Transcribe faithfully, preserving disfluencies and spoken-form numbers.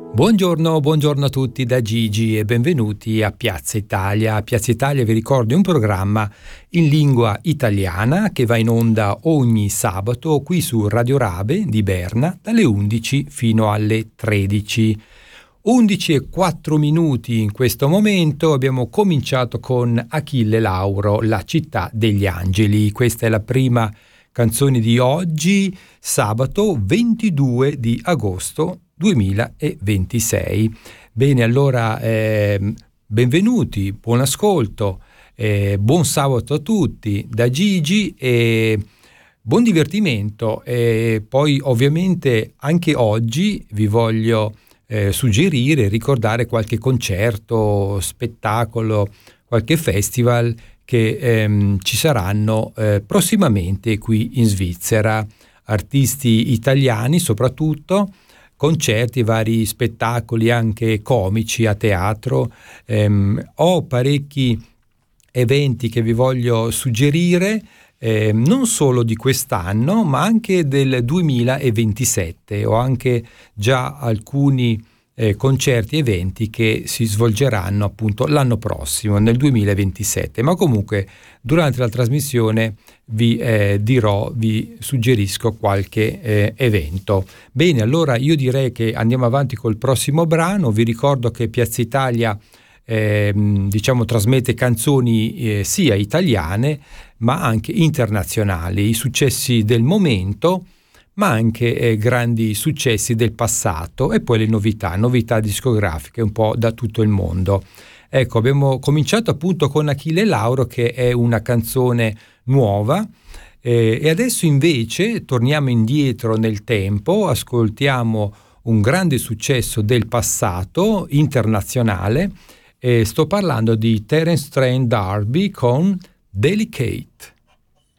Buongiorno, buongiorno a tutti da Gigi e benvenuti a Piazza Italia. Piazza Italia, vi ricordo, è un programma in lingua italiana che va in onda ogni sabato qui su Radio Rabe di Berna dalle undici fino alle tredici. undici e quattro minuti in questo momento. Abbiamo cominciato con Achille Lauro, La città degli angeli. Questa è la prima canzone di oggi, sabato ventidue di agosto duemilaventisei. Bene, allora eh, benvenuti, buon ascolto, eh, buon sabato a tutti da Gigi e buon divertimento. E poi ovviamente anche oggi vi voglio eh, suggerire, ricordare qualche concerto, spettacolo, qualche festival che ehm, ci saranno eh, prossimamente qui in Svizzera. Artisti italiani soprattutto, concerti, vari spettacoli anche comici a teatro. Ehm, ho parecchi eventi che vi voglio suggerire, eh, non solo di quest'anno ma anche del duemilaventisette. Ho anche già alcuni eh, concerti, eventi che si svolgeranno appunto l'anno prossimo, nel duemilaventisette, ma comunque durante la trasmissione vi eh, dirò, vi suggerisco qualche eh, evento. Bene, allora io direi che andiamo avanti col prossimo brano. Vi ricordo che Piazza Italia eh, diciamo trasmette canzoni eh, sia italiane ma anche internazionali, i successi del momento ma anche eh, grandi successi del passato e poi le novità, novità discografiche un po' da tutto il mondo. Ecco, abbiamo cominciato appunto con Achille Lauro, che è una canzone nuova, eh, e adesso invece torniamo indietro nel tempo, ascoltiamo un grande successo del passato internazionale, e sto parlando di Terence Trent D'Arby con Delicate.